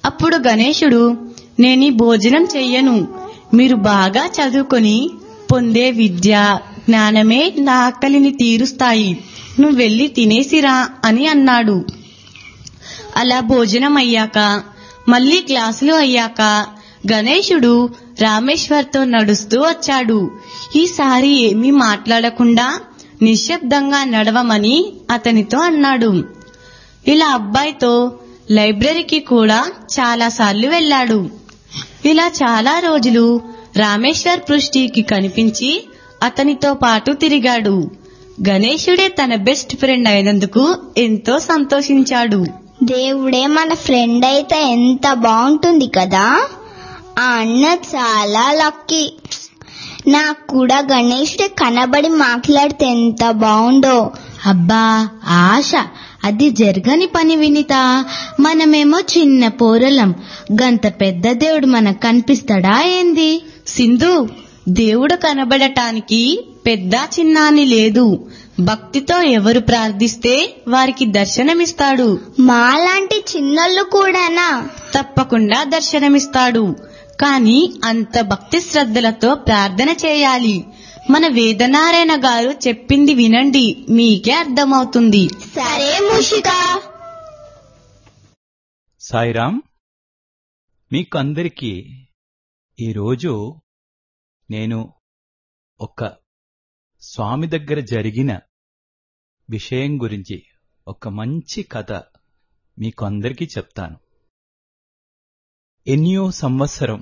అప్పుడు గణేశుడు, నేనీ భోజనం చెయ్యను, మీరు బాగా చదువుకొని పొందే విద్య జ్ఞానమే నా ఆకలిని తీరుస్తాయి, నువ్వు వెళ్ళి తినేసిరా అని అన్నాడు. అలా భోజనం అయ్యాక మళ్లీ క్లాసులు అయ్యాక గణేశుడు రామేశ్వర్తో నడుస్తూ వచ్చాడు. ఈసారి ఏమీ మాట్లాడకుండా నిశ్శబ్దంగా నడవమని అతనితో అన్నాడు. ఇలా అబ్బాయితో లైబ్రరీకి కూడా చాలాసార్లు వెళ్ళాడు. ఇలా చాలా రోజులు రామేశ్వర్ పృష్టికి కనిపించి అతనితో పాటు తిరిగాడు. గణేశుడే తన బెస్ట్ ఫ్రెండ్ అయినందుకు ఎంతో సంతోషించాడు. దేవుడే మన ఫ్రెండ్ అయితే ఎంత బాగుంటుంది కదా. ఆ అన్న చాలా లక్కీ. నాకు కూడా గణేశుడే కనబడి మాట్లాడితే ఎంత బాగుండో. అబ్బా ఆశ, అది జరగని పని వినిత. మనమేమో చిన్న పోరలం, గంత పెద్ద దేవుడు మనకు కనిపిస్తాడా ఏంది? సింధు, దేవుడు కనబడటానికి పెద్ద చిన్న అని లేదు. భక్తితో ఎవరు ప్రార్థిస్తే వారికి దర్శనమిస్తాడు. మాలాంటి చిన్నోళ్ళు కూడానా? తప్పకుండా దర్శనమిస్తాడు. కానీ అంత భక్తి శ్రద్ధలతో ప్రార్థన చేయాలి. మన వేదనారాయణ గారు చెప్పింది వినండి, మీకే అర్థమవుతుంది. సరే మూషిక. సాయిరాం, మీకందరికీ ఈరోజు నేను ఒక స్వామి దగ్గర జరిగిన విషయం గురించి ఒక మంచి కథ మీకు అందరికీ చెప్తాను. ఎన్నో సంవత్సరం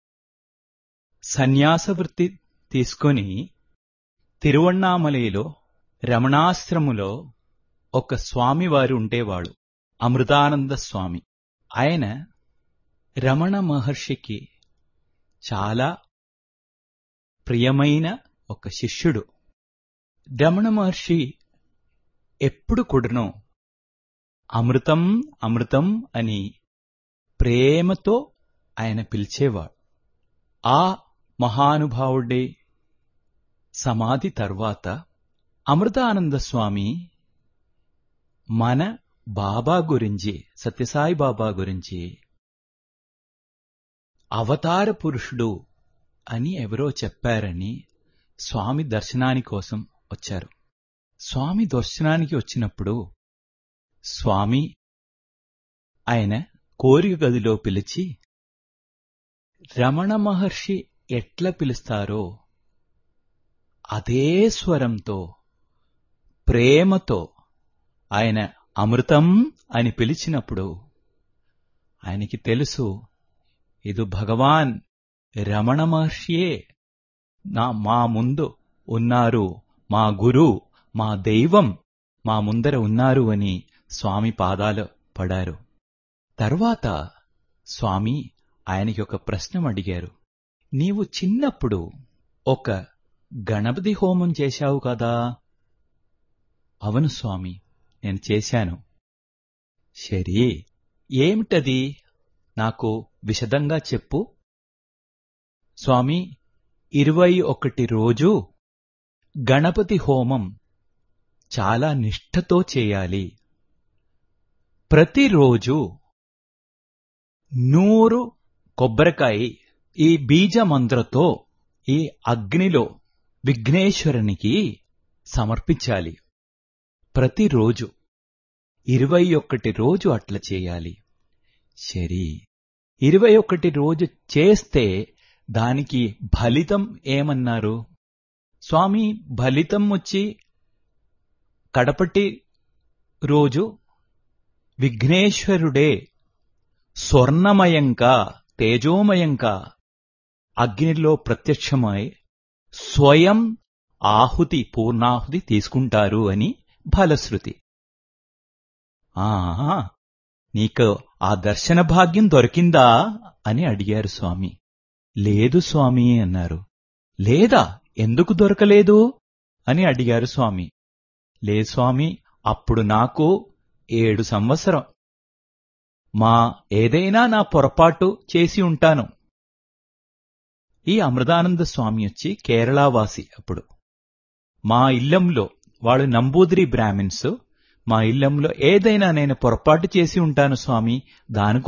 సన్యాస వృత్తి తీసుకొని తిరువణ్ణామలలో రమణాశ్రములో ఒక స్వామివారు ఉండేవాడు, అమృతానంద స్వామి. ఆయన రమణ మహర్షికి చాలా ప్రియమైన ఒక శిష్యుడు. రమణ మహర్షి ఎప్పుడు కూడాను అమృతం అమృతం అని ప్రేమతో ఆయన పిలిచేవాడు. ఆ మహానుభావుడే సమాధి తర్వాత అమృతానంద స్వామి మన బాబా గురించి, సత్యసాయి బాబా గురించి అవతార పురుషుడు అని ఎవరో చెప్పారని స్వామి దర్శనాని కోసం వచ్చారు. స్వామి దర్శనానికి వచ్చినప్పుడు స్వామి ఆయన కోరిక గదిలో పిలిచి రమణ మహర్షి ఎట్లా పిలుస్తారో అదే స్వరంతో ప్రేమతో ఆయన అమృతం అని పిలిచినప్పుడు ఆయనకి తెలుసు, ఇది భగవాన్ రమణ మహర్షియే మా ముందు ఉన్నారు, మా గురు, మా దైవం మా ముందర ఉన్నారు అని స్వామి పాదాలు పడారు. తర్వాత స్వామి ఆయనకి ఒక ప్రశ్న అడిగారు. నీవు చిన్నప్పుడు ఒక గణపతి హోమం చేశావు కదా? అవును స్వామి, నేను చేశాను. సరే, ఏమిటది నాకు విశదంగా చెప్పు. స్వామి, 21 రోజు గణపతి హోమం చాలా నిష్ఠతో చేయాలి. ప్రతిరోజు 100 కొబ్బరికాయ ఈ బీజమంత్రతో ఈ అగ్నిలో విఘ్నేశ్వరునికి సమర్పించాలి. ప్రతిరోజు 21 రోజు అట్లా చేయాలి. సరే, 21 రోజు చేస్తే దానికి ఫలితం ఏమన్నారు? స్వామి, ఫలితం వచ్చి కడపటి రోజు విఘ్నేశ్వరుడే స్వర్ణమయంగా తేజోమయంగా అగ్నిలో ప్రత్యక్షమై స్వయం ఆహుతి పూర్ణాహుతి తీసుకుంటారు అని ఫలశ్రుతి. నీకు ఆ దర్శన భాగ్యం దొరికిందా అని అడిగారు స్వామి. లేదు స్వామి అన్నారు. లేదా, ఎందుకు దొరకలేదు అని అడిగారు స్వామి. లేదు స్వామి, అప్పుడు నాకు 7 సంవత్సరం. ఏదైనా నా పొరపాటు చేసి ఉంటాను. ఈ అమృతానంద స్వామి వచ్చి కేరళవాసి. అప్పుడు మా ఇల్లంలో వాళ్ళు నంబూదిరి బ్రాహ్మిన్స్. మా ఇల్లంలో ఏదైనా నేను పొరపాటు చేసి ఉంటాను స్వామి, దాని